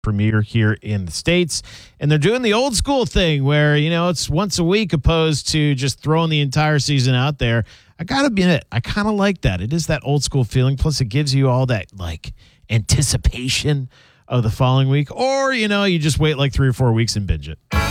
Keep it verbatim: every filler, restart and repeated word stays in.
premiere here in the States. And they're doing the old school thing where, you know, it's once a week opposed to just throwing the entire season out there. I got to admit, I kind of like that. It is that old school feeling. Plus, it gives you all that, like, anticipation of the following week. Or, you know, you just wait like three or four weeks and binge it.